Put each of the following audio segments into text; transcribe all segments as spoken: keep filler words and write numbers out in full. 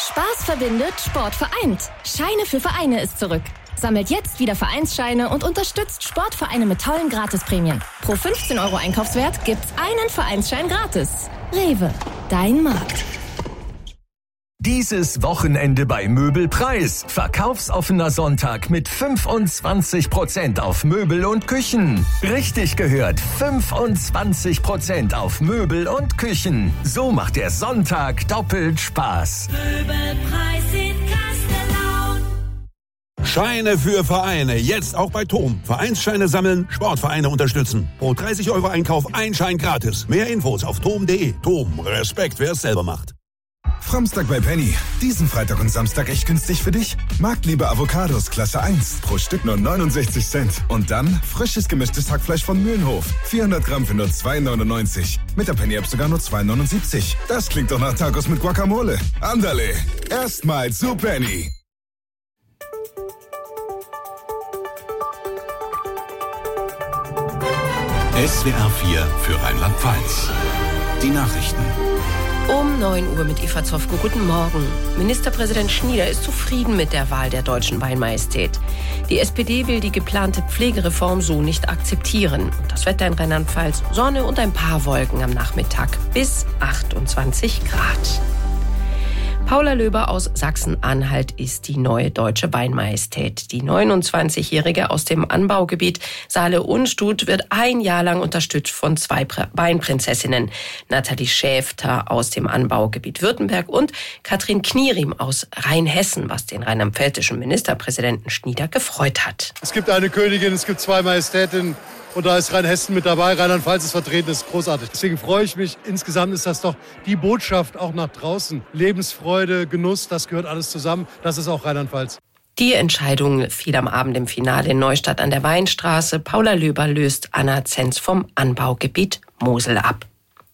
Spaß verbindet, Sport vereint. Scheine für Vereine ist zurück. Sammelt jetzt wieder Vereinsscheine und unterstützt Sportvereine mit tollen Gratisprämien. Pro fünfzehn Euro Einkaufswert gibt's einen Vereinsschein gratis. Rewe, dein Markt. Dieses Wochenende bei Möbelpreis. Verkaufsoffener Sonntag mit fünfundzwanzig Prozent auf Möbel und Küchen. Richtig gehört, fünfundzwanzig Prozent auf Möbel und Küchen. So macht der Sonntag doppelt Spaß. Möbelpreis in Kastellaun. Scheine für Vereine, jetzt auch bei TOM. Vereinsscheine sammeln, Sportvereine unterstützen. Pro dreißig Euro Einkauf ein Schein gratis. Mehr Infos auf tom punkt de. TOM, Respekt, wer es selber macht. Framstag bei Penny. Diesen Freitag und Samstag echt günstig für dich? Marktliebe Avocados Klasse eins. Pro Stück nur neunundsechzig Cent. Und dann frisches gemischtes Hackfleisch von Mühlenhof. vierhundert Gramm für nur zwei neunundneunzig. Mit der Penny-App sogar nur zwei neunundsiebzig. Das klingt doch nach Tacos mit Guacamole. Andale. Erstmal zu Penny. S W R vier für Rheinland-Pfalz. Die Nachrichten. Um neun Uhr mit Eva Zofko. Guten Morgen. Ministerpräsident Schnieder ist zufrieden mit der Wahl der Deutschen Weinmajestät. Die S P D will die geplante Pflegereform so nicht akzeptieren. Und das Wetter in Rheinland-Pfalz: Sonne und ein paar Wolken am Nachmittag bis achtundzwanzig Grad. Paula Löber aus Sachsen-Anhalt ist die neue deutsche Weinmajestät. Die neunundzwanzigjährige aus dem Anbaugebiet Saale-Unstrut wird ein Jahr lang unterstützt von zwei Weinprinzessinnen. Nathalie Schäfter aus dem Anbaugebiet Württemberg und Katrin Knieriem aus Rheinhessen, was den rheinland-pfälzischen Ministerpräsidenten Schnieder gefreut hat. Es gibt eine Königin, es gibt zwei Majestätinnen. Und da ist Rheinhessen mit dabei, Rheinland-Pfalz ist vertreten, das ist großartig. Deswegen freue ich mich. Insgesamt ist das doch die Botschaft auch nach draußen. Lebensfreude, Genuss, das gehört alles zusammen. Das ist auch Rheinland-Pfalz. Die Entscheidung fiel am Abend im Finale in Neustadt an der Weinstraße. Paula Löber löst Anna Zenz vom Anbaugebiet Mosel ab.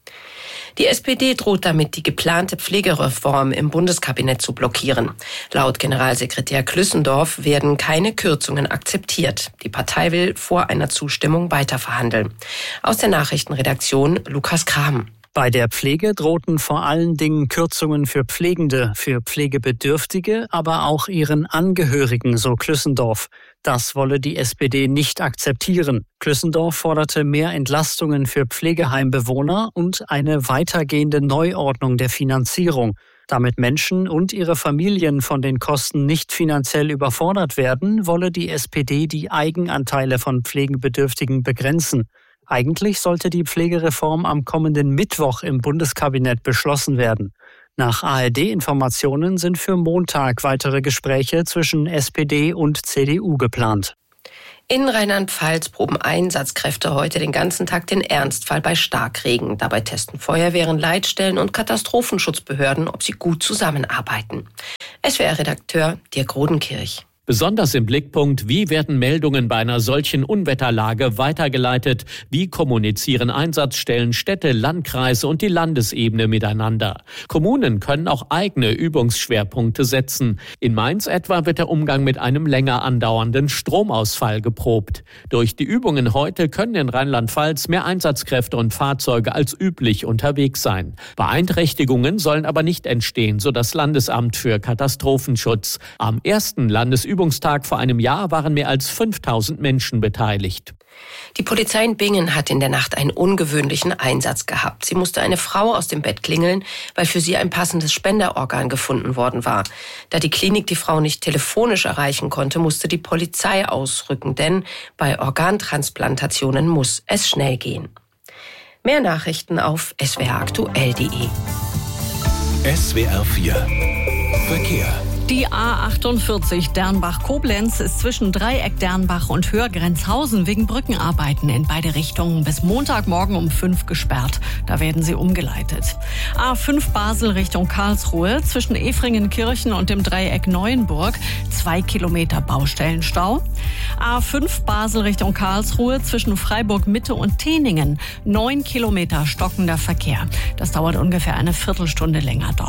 Die S P D droht damit, die geplante Pflegereform im Bundeskabinett zu blockieren. Laut Generalsekretär Klüssendorf werden keine Kürzungen akzeptiert. Die Partei will vor einer Zustimmung weiterverhandeln. Aus der Nachrichtenredaktion Lukas Kram. Bei der Pflege drohten vor allen Dingen Kürzungen für Pflegende, für Pflegebedürftige, aber auch ihren Angehörigen, so Klüssendorf. Das wolle die S P D nicht akzeptieren. Klüssendorf forderte mehr Entlastungen für Pflegeheimbewohner und eine weitergehende Neuordnung der Finanzierung. Damit Menschen und ihre Familien von den Kosten nicht finanziell überfordert werden, wolle die S P D die Eigenanteile von Pflegebedürftigen begrenzen. Eigentlich sollte die Pflegereform am kommenden Mittwoch im Bundeskabinett beschlossen werden. Nach A R D-Informationen sind für Montag weitere Gespräche zwischen S P D und C D U geplant. In Rheinland-Pfalz proben Einsatzkräfte heute den ganzen Tag den Ernstfall bei Starkregen. Dabei testen Feuerwehren, Leitstellen und Katastrophenschutzbehörden, ob sie gut zusammenarbeiten. S W R-Redakteur Dirk Rodenkirch. Besonders im Blickpunkt, wie werden Meldungen bei einer solchen Unwetterlage weitergeleitet? Wie kommunizieren Einsatzstellen, Städte, Landkreise und die Landesebene miteinander? Kommunen können auch eigene Übungsschwerpunkte setzen. In Mainz etwa wird der Umgang mit einem länger andauernden Stromausfall geprobt. Durch die Übungen heute können in Rheinland-Pfalz mehr Einsatzkräfte und Fahrzeuge als üblich unterwegs sein. Beeinträchtigungen sollen aber nicht entstehen, so das Landesamt für Katastrophenschutz. Am ersten Landesübungstag Übungstag vor einem Jahr waren mehr als fünftausend Menschen beteiligt. Die Polizei in Bingen hat in der Nacht einen ungewöhnlichen Einsatz gehabt. Sie musste eine Frau aus dem Bett klingeln, weil für sie ein passendes Spenderorgan gefunden worden war. Da die Klinik die Frau nicht telefonisch erreichen konnte, musste die Polizei ausrücken, denn bei Organtransplantationen muss es schnell gehen. Mehr Nachrichten auf s w r aktuell punkt de. S W R vier Verkehr. Die A achtundvierzig Dernbach-Koblenz ist zwischen Dreieck Dernbach und Hörgrenzhausen wegen Brückenarbeiten in beide Richtungen bis Montagmorgen um fünf gesperrt. Da werden sie umgeleitet. A fünf Basel Richtung Karlsruhe zwischen Efringenkirchen und dem Dreieck Neuenburg zwei Kilometer Baustellenstau. A fünf Basel Richtung Karlsruhe zwischen Freiburg Mitte und Teningen neun Kilometer stockender Verkehr. Das dauert ungefähr eine Viertelstunde länger dort.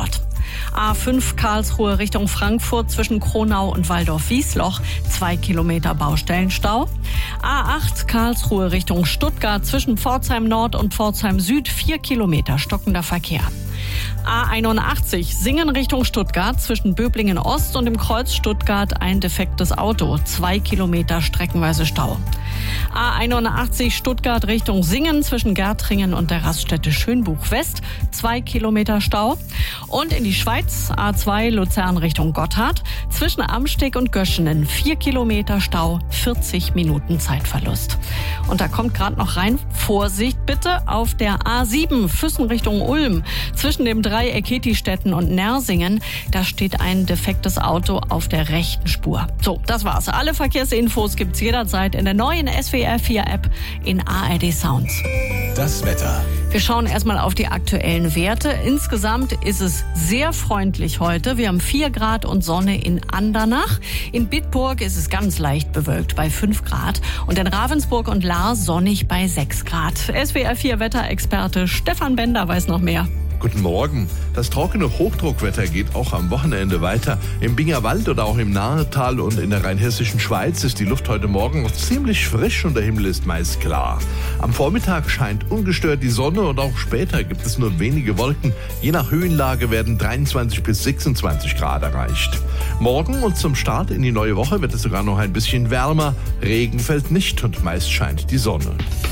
A fünf Karlsruhe Richtung Frankfurt zwischen Kronau und Waldorf-Wiesloch, zwei Kilometer Baustellenstau. A acht Karlsruhe Richtung Stuttgart zwischen Pforzheim Nord und Pforzheim Süd, vier Kilometer stockender Verkehr. A einundachtzig Singen Richtung Stuttgart zwischen Böblingen Ost und dem Kreuz Stuttgart ein defektes Auto, zwei Kilometer streckenweise Stau. A einundachtzig Stuttgart Richtung Singen zwischen Gärtringen und der Raststätte Schönbuch West, zwei Kilometer Stau. Und in die Schweiz A zwei Luzern Richtung Gotthard zwischen Amsteg und Göschenen, vier Kilometer Stau, vierzig Minuten Zeitverlust. Und da kommt gerade noch rein, Vorsicht bitte, auf der A sieben Füssen Richtung Ulm zwischen dem Dreieck Hetistetten und Nersingen, da steht ein defektes Auto auf der rechten Spur. So, das war's. Alle Verkehrsinfos gibt's jederzeit in der neuen S W R vier App in A R D Sounds. Das Wetter. Wir schauen erstmal auf die aktuellen Werte. Insgesamt ist es sehr freundlich heute. Wir haben vier Grad und Sonne in Andernach. In Bitburg ist es ganz leicht bewölkt bei fünf Grad. Und in Ravensburg und Lahr sonnig bei sechs Grad. S W R vier Wetterexperte Stefan Bender weiß noch mehr. Guten Morgen. Das trockene Hochdruckwetter geht auch am Wochenende weiter. Im Bingerwald oder auch im Nahetal und in der rheinhessischen Schweiz ist die Luft heute Morgen noch ziemlich frisch und der Himmel ist meist klar. Am Vormittag scheint ungestört die Sonne und auch später gibt es nur wenige Wolken. Je nach Höhenlage werden dreiundzwanzig bis sechsundzwanzig Grad erreicht. Morgen und zum Start in die neue Woche wird es sogar noch ein bisschen wärmer. Regen fällt nicht und meist scheint die Sonne.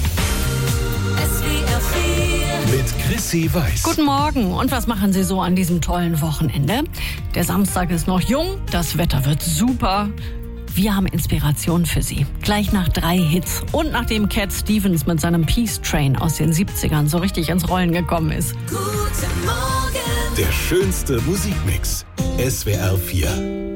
Mit Chrissy Weiß. Guten Morgen. Und was machen Sie so an diesem tollen Wochenende? Der Samstag ist noch jung, das Wetter wird super. Wir haben Inspiration für Sie. Gleich nach drei Hits und nachdem Cat Stevens mit seinem Peace Train aus den siebzigern so richtig ins Rollen gekommen ist. Guten Morgen. Der schönste Musikmix. S W R vier.